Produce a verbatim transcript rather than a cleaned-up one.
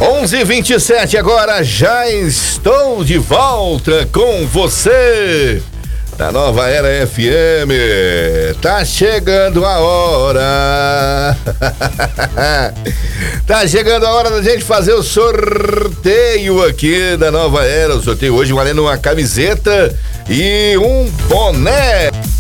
onze e vinte e sete agora, já estou de volta com você na Nova Era F M. Tá chegando a hora. Tá chegando a hora da gente fazer o sorteio aqui da Nova Era. O sorteio hoje valendo uma camiseta e um boné.